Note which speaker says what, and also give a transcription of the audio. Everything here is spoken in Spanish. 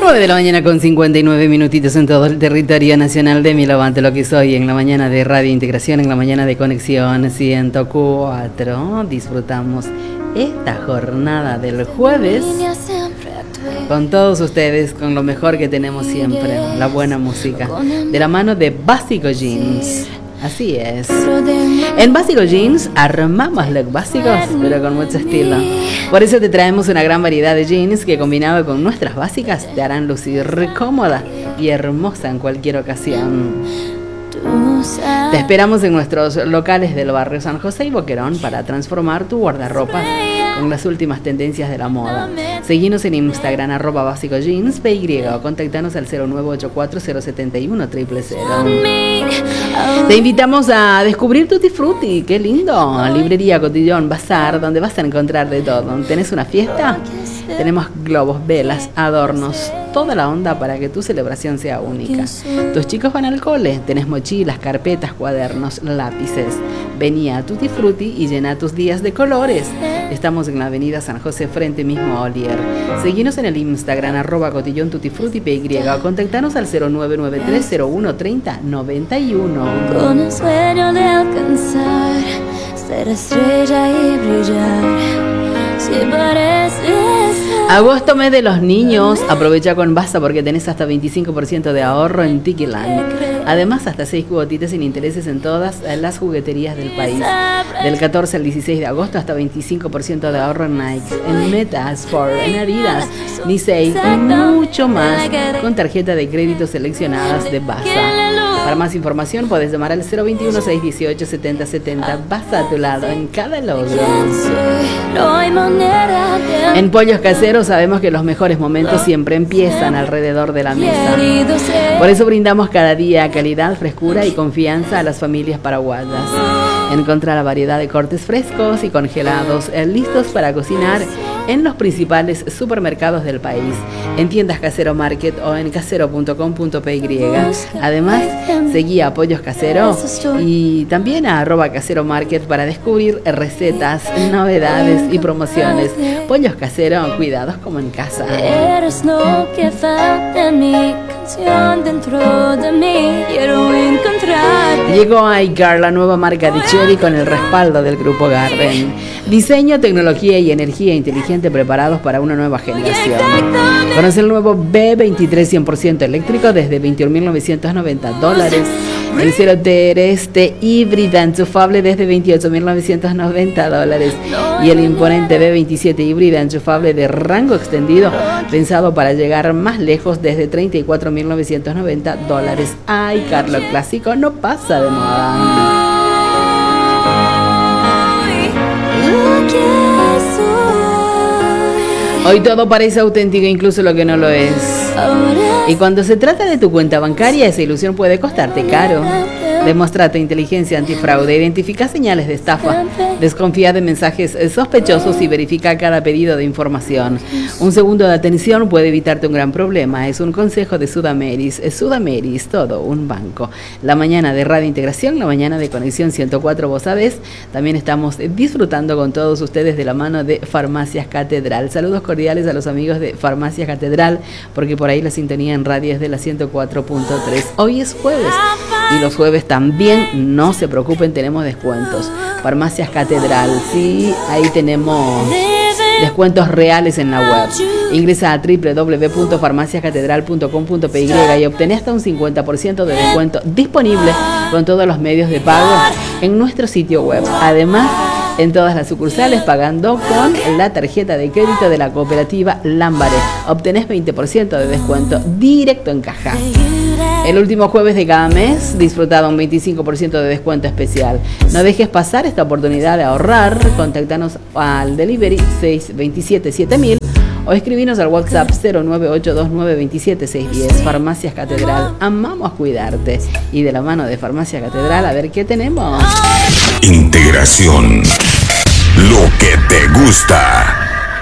Speaker 1: 9 de la mañana con 59 minutitos en todo el territorio nacional de Mi Levante lo que soy, en la mañana de Radio Integración, en la mañana de Conexión 104. Disfrutamos esta jornada del jueves con todos ustedes, con lo mejor que tenemos siempre, la buena música, de la mano de Básico Jeans. Así es. En Básico Jeans armamos los básicos, pero con mucho estilo. Por eso te traemos una gran variedad de jeans que, combinado con nuestras básicas, te harán lucir cómoda y hermosa en cualquier ocasión. Te esperamos en nuestros locales del barrio San José y Boquerón para transformar tu guardarropa con las últimas tendencias de la moda. Seguinos en Instagram @básicojeans PY o contactanos al 0984-071-000. Te invitamos a descubrir Tutti Frutti, qué lindo. Librería, cotillón, bazar, donde vas a encontrar de todo. ¿Tenés una fiesta? Tenemos globos, velas, adornos, toda la onda para que tu celebración sea única. Tus chicos van al cole, tenés mochilas, carpetas, cuadernos, lápices. Vení a Tutti Frutti y llena tus días de colores. Estamos en la avenida San José, frente mismo a Olier. Seguinos en el Instagram @cotillón Tutti Frutti PY o contactanos al 0993-0130-91.
Speaker 2: Con el sueño de alcanzar, ser estrella y brillar. Si pareces
Speaker 1: Agosto, mes de los niños. Aprovecha con Basta porque tenés hasta 25% de ahorro en Tikiland. Además, hasta 6 cuotitas sin intereses en todas las jugueterías del país. Del 14 al 16 de agosto, hasta 25% de ahorro en Nike, en Meta Sport, en Adidas, Nisei y mucho más con tarjeta de crédito seleccionadas de Basta. Para más información, puedes llamar al 021-618-7070. Basta a tu lado en cada logro. En Pollos Caseros sabemos que los mejores momentos siempre empiezan alrededor de la mesa. Por eso brindamos cada día calidad, frescura y confianza a las familias paraguayas. Encontrá la variedad de cortes frescos y congelados listos para cocinar en los principales supermercados del país, en tiendas Casero Market o en casero.com.py. Además, seguí a Pollos Casero y también a @Casero Market para descubrir recetas, novedades y promociones. Pollos Casero, cuidados como en casa.
Speaker 2: eres lo que falta en mi canción dentro de mí. Quiero encontrar.
Speaker 1: Llegó a iCar, la nueva marca de Chery, con el respaldo del Grupo Garden. Diseño, tecnología y energía inteligente preparados para una nueva generación. Conoce el nuevo B23 100% eléctrico desde $21.990. El 0TRS híbrida enchufable desde $28.990. Y el imponente B27 híbrida enchufable de rango extendido, pensado para llegar más lejos, desde $34.990. Ay, Carlos Clásico no pasa de moda. Hoy todo parece auténtico, incluso lo que no lo es. Y cuando se trata de tu cuenta bancaria, esa ilusión puede costarte caro. Demuestra tu inteligencia antifraude, identifica señales de estafa, desconfía de mensajes sospechosos y verifica cada pedido de información. Un segundo de atención puede evitarte un gran problema. Es un consejo de Sudameris. Sudameris, todo un banco. La mañana de Radio Integración, la mañana de Conexión 104, vos sabés. También estamos disfrutando con todos ustedes de la mano de Farmacias Catedral. Saludos cordiales a los amigos de Farmacias Catedral, porque por ahí la sintonía en radio es de la 104.3. Hoy es jueves y los jueves también, no se preocupen, tenemos descuentos. Farmacias Catedral, sí, ahí tenemos descuentos reales en la web. Ingresa a www.farmaciascatedral.com.py y obtenés hasta un 50% de descuento disponible con todos los medios de pago en nuestro sitio web. Además, en todas las sucursales, pagando con la tarjeta de crédito de la cooperativa Lámbare, obtenés 20% de descuento directo en caja. El último jueves de cada mes, disfruta de un 25% de descuento especial. No dejes pasar esta oportunidad de ahorrar. Contactanos al delivery 627-7000 o escribinos al WhatsApp 0982927-610. Farmacias Catedral, amamos cuidarte. Y de la mano de Farmacia Catedral, a ver qué tenemos.
Speaker 3: Integración, lo que te gusta.